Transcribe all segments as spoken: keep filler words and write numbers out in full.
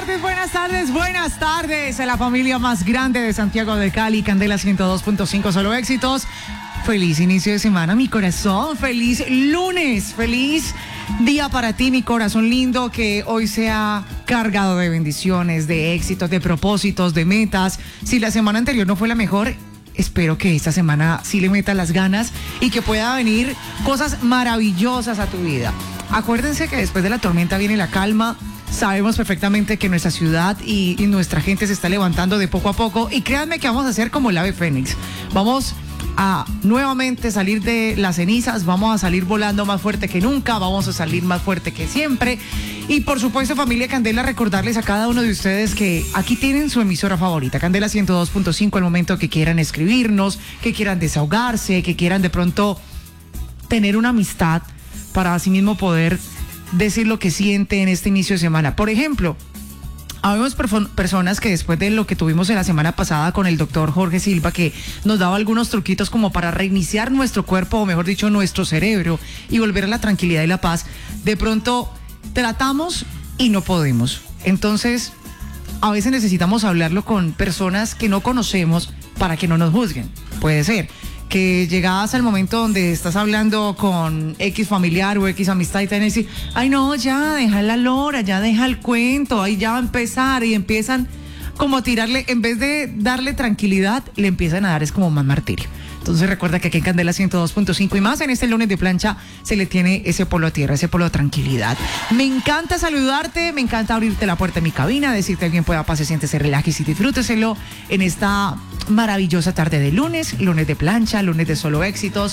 tardes, buenas tardes, buenas tardes a la familia más grande de Santiago de Cali, Candela ciento dos punto cinco, solo éxitos. Feliz inicio de semana, mi corazón, feliz lunes, feliz día para ti, mi corazón lindo, que hoy sea cargado de bendiciones, de éxitos, de propósitos, de metas. Si la semana anterior no fue la mejor, espero que esta semana sí le metas las ganas y que pueda venir cosas maravillosas a tu vida. Acuérdense que después de la tormenta viene la calma. Sabemos perfectamente que nuestra ciudad y, y nuestra gente se está levantando de poco a poco, y créanme que vamos a hacer como el ave fénix. Vamos a nuevamente salir de las cenizas, vamos a salir volando más fuerte que nunca, vamos a salir más fuerte que siempre. Y por supuesto, familia Candela, recordarles a cada uno de ustedes que aquí tienen su emisora favorita, Candela ciento dos punto cinco, al momento que quieran escribirnos, que quieran desahogarse, que quieran de pronto tener una amistad para así mismo poder decir lo que siente en este inicio de semana. Por ejemplo, habemos personas que después de lo que tuvimos en la semana pasada con el doctor Jorge Silva, que nos daba algunos truquitos como para reiniciar nuestro cuerpo, o mejor dicho, nuestro cerebro, y volver a la tranquilidad y la paz, de pronto tratamos y no podemos. Entonces, a veces necesitamos hablarlo con personas que no conocemos para que no nos juzguen. Puede ser que llegadas al momento donde estás hablando con X familiar o X amistad y te van a decir, ay no, ya, deja la lora, ya deja el cuento, ahí ya va a empezar, y empiezan como a tirarle, en vez de darle tranquilidad, le empiezan a dar es como más martirio. Entonces recuerda que aquí en Candela ciento dos punto cinco y más en este lunes de plancha se le tiene ese polo a tierra, ese polo de tranquilidad. Me encanta saludarte, me encanta abrirte la puerta de mi cabina, decirte a quien pueda pase, siéntese, relaje y disfrúteselo en esta maravillosa tarde de lunes, lunes de plancha, lunes de solo éxitos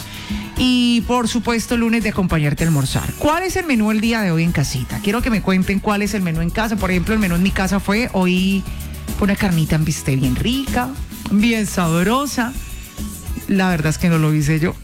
y por supuesto lunes de acompañarte a almorzar. ¿Cuál es el menú el día de hoy en casita? Quiero que me cuenten cuál es el menú en casa. Por ejemplo, el menú en mi casa fue hoy una carnita en bistec bien rica, bien sabrosa. La verdad es que no lo hice yo.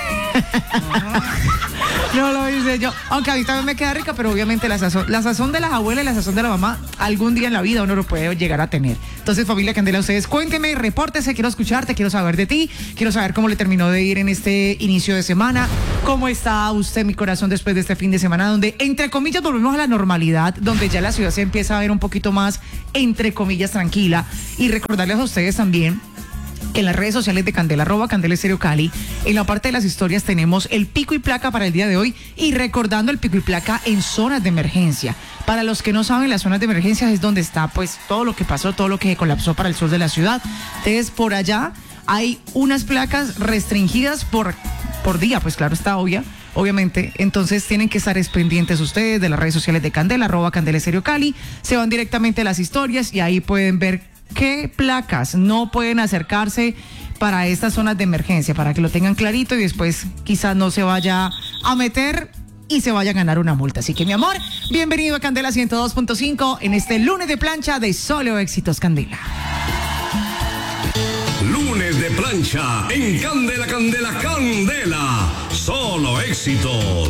No lo hice yo. Aunque a mí también me queda rica, pero obviamente la sazón, la sazón de las abuelas y la sazón de la mamá, algún día en la vida uno lo puede llegar a tener. Entonces, familia Candela, ustedes cuéntenme, repórtese, quiero escucharte, quiero saber de ti, quiero saber cómo le terminó de ir en este inicio de semana, cómo está usted, mi corazón, después de este fin de semana, donde, entre comillas, volvemos a la normalidad, donde ya la ciudad se empieza a ver un poquito más, entre comillas, tranquila. Y recordarles a ustedes también que en las redes sociales de Candela, arroba Candela Estéreo Cali, en la parte de las historias tenemos el pico y placa para el día de hoy, y recordando el pico y placa en zonas de emergencia. Para los que no saben, las zonas de emergencia es donde está pues todo lo que pasó, todo lo que colapsó para el sur de la ciudad. Entonces, por allá hay unas placas restringidas por, por día, pues claro, está obvia. Obviamente, entonces tienen que estar pendientes ustedes de las redes sociales de Candela, arroba Candela Estéreo Cali, se van directamente a las historias y ahí pueden ver qué placas no pueden acercarse para estas zonas de emergencia, para que lo tengan clarito y después quizás no se vaya a meter y se vaya a ganar una multa. Así que, mi amor, bienvenido a Candela ciento dos punto cinco en este lunes de plancha de Solo Éxitos, Candela. Lunes de plancha en Candela, Candela, Candela, Solo Éxitos.